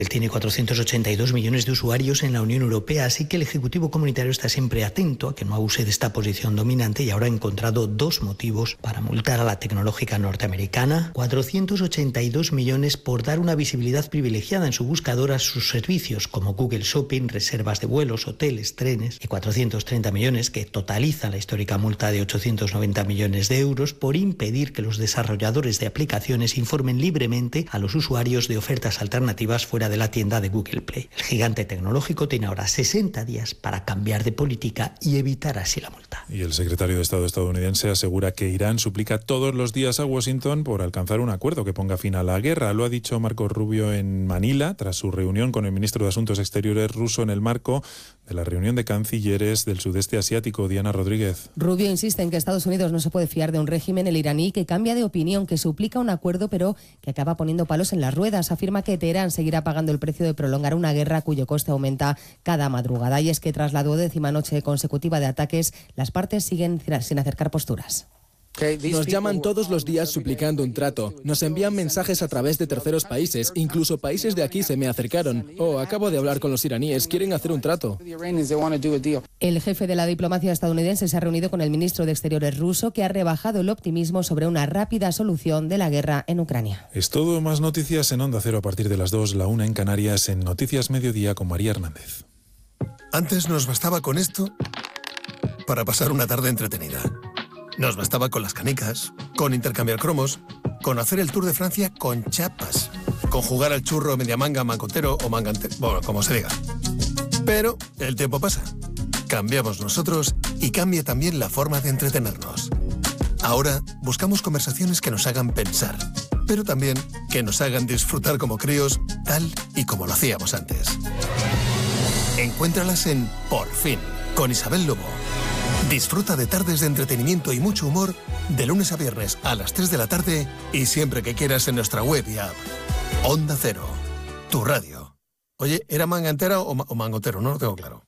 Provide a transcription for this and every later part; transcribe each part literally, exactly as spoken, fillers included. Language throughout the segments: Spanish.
Él tiene cuatrocientos ochenta y dos millones de usuarios en la Unión Europea, así que el Ejecutivo Comunitario está siempre atento a que no abuse de esta posición dominante y ahora ha encontrado dos motivos para multar a la tecnológica norteamericana. cuatrocientos ochenta y dos millones por dar una visibilidad privilegiada en su buscador a sus servicios como Google Shopping, reservas de vuelos, hoteles, trenes, y cuatrocientos treinta millones que totaliza la histórica multa de ochocientos noventa millones de euros por impedir que los desarrolladores de aplicaciones informen libremente a los usuarios de ofertas alternativas fuera de la tienda de Google Play. El gigante tecnológico tiene ahora sesenta días para cambiar de política y evitar así la multa. Y el secretario de Estado estadounidense asegura que Irán suplica todos los días a Washington por alcanzar un acuerdo que ponga fin a la guerra. Lo ha dicho Marco Rubio en Manila tras su reunión con el ministro de Asuntos Exteriores ruso en el marco de la reunión de cancilleres del sudeste asiático. Diana Rodríguez. Rubio insiste en que Estados Unidos no se puede fiar de un régimen, el iraní, que cambia de opinión, que suplica un acuerdo pero que acaba poniendo palos en las ruedas. Afirma que Teherán seguirá pagando el precio de prolongar una guerra cuyo coste aumenta cada madrugada. Y es que tras la duodécima noche consecutiva de ataques, las partes siguen sin acercar posturas. Nos llaman todos los días suplicando un trato. Nos envían mensajes a través de terceros países. Incluso países de aquí se me acercaron. Oh, acabo de hablar con los iraníes. Quieren hacer un trato. El jefe de la diplomacia estadounidense se ha reunido con el ministro de Exteriores ruso, que ha rebajado el optimismo sobre una rápida solución de la guerra en Ucrania. Es todo. Más noticias en Onda Cero a partir de las dos, la una en Canarias, en Noticias Mediodía con María Hernández. Antes nos bastaba con esto para pasar una tarde entretenida. Nos bastaba con las canicas, con intercambiar cromos, con hacer el Tour de Francia con chapas, con jugar al churro, media manga, mangotero o mangantero, bueno, como se diga. Pero el tiempo pasa. Cambiamos nosotros y cambia también la forma de entretenernos. Ahora buscamos conversaciones que nos hagan pensar, pero también que nos hagan disfrutar como críos, tal y como lo hacíamos antes. Encuéntralas en Por Fin, con Isabel Lobo. Disfruta de tardes de entretenimiento y mucho humor de lunes a viernes a las tres de la tarde y siempre que quieras en nuestra web y app. Onda Cero, tu radio. Oye, ¿era mangantera o, ma- o mangotero? No lo tengo claro.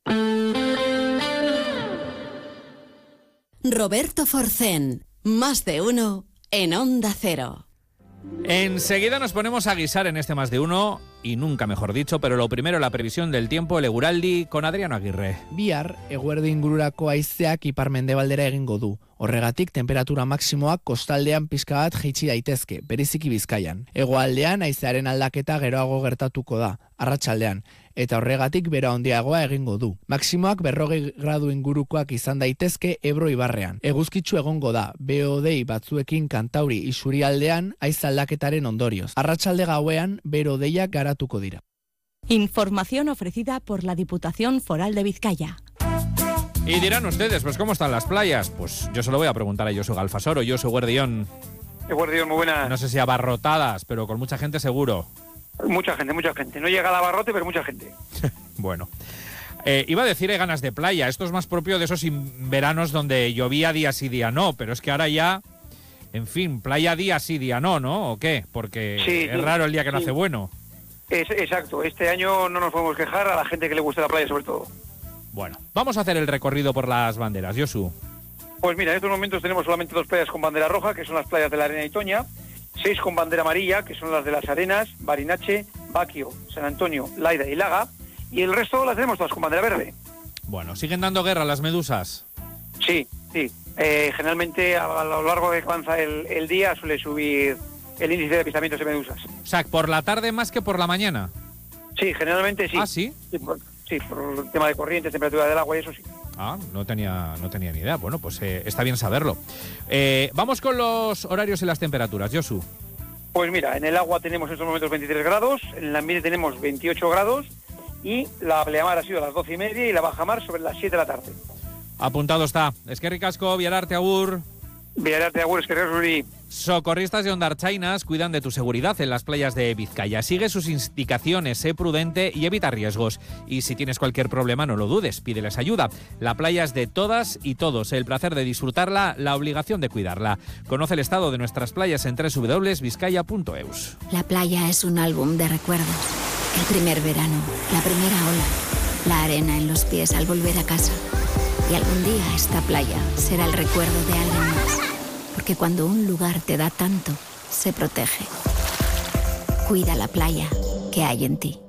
Roberto Forcén, más de uno en Onda Cero. Enseguida nos ponemos a guisar en este más de uno, y nunca mejor dicho, pero lo primero, la previsión del tiempo, el Eguraldi con Adriano Aguirre. Bihar, eguerdi ingururako haizeak ipar-mendebaldera egingo du. Horregatik, temperatura maksimoak kostaldean pixka bat jaitsi daitezke, bereziki Bizkaian. Hegoaldean haizearen aldaketa geroago gertatuko da, arratsaldean, eta horregatik bero handiagoa egingo du. Maksimoak berrogei gradu ingurukoak izan daitezke Ebro ibarrean. Eguzkitsu egongo da, beho-hodei batzuekin Kantauri isurialdean haize aldaketaren ondorioz. Arratsalde gauean bero-hodeiak garatuko dira. Información ofrecida por la Diputación Foral de Vizcaya. Y dirán ustedes, pues ¿cómo están las playas? Pues yo se lo voy a preguntar a Josu Galfasoro. Josu, Guardión. Guardión, muy buenas. No sé si abarrotadas, pero con mucha gente seguro. Mucha gente, mucha gente. No llega al abarrote, pero mucha gente. Bueno. Eh, iba a decir hay ganas de playa. Esto es más propio de esos veranos donde llovía día sí, día no. Pero es que ahora ya, en fin, playa día sí, día no, ¿no? ¿O qué? Porque sí, es sí, raro el día que no sí. hace bueno. Es, exacto. Este año no nos podemos quejar, a la gente que le gusta la playa sobre todo. Bueno, vamos a hacer el recorrido por las banderas. Josu. Pues mira, en estos momentos tenemos solamente dos playas con bandera roja, que son las playas de la Arena y Toña, seis con bandera amarilla, que son las de las Arenas, Barinache, Baquio, San Antonio, Laida y Laga, y el resto las tenemos todas con bandera verde. Bueno, ¿siguen dando guerra las medusas? Sí, sí. Eh, generalmente a, a lo largo de que avanza el, el día suele subir el índice de avistamientos de medusas. O sea, ¿por la tarde más que por la mañana? Sí, generalmente sí. ¿Ah, sí? Sí, por, sí, por el tema de corrientes, temperatura del agua y eso sí. Ah, no tenía, no tenía ni idea. Bueno, pues eh, está bien saberlo. Eh, vamos con los horarios y las temperaturas, Josu. Pues mira, en el agua tenemos en estos momentos veintitrés grados, en el ambiente tenemos veintiocho grados y la pleamar ha sido a las doce y media y la bajamar sobre las siete de la tarde. Apuntado está. Eskerrik asko, Vialarte agur. Vialarte agur, eskerrik agur. Socorristas de Ondarchainas cuidan de tu seguridad en las playas de Vizcaya. Sigue sus indicaciones, sé prudente y evita riesgos. Y si tienes cualquier problema, no lo dudes, pídeles ayuda. La playa es de todas y todos. El placer de disfrutarla, la obligación de cuidarla. Conoce el estado de nuestras playas en doble u doble u doble u punto vizcaya punto eus. La playa es un álbum de recuerdos. El primer verano, la primera ola, la arena en los pies al volver a casa. Y algún día esta playa será el recuerdo de alguien más. Porque cuando un lugar te da tanto, se protege. Cuida la playa que hay en ti.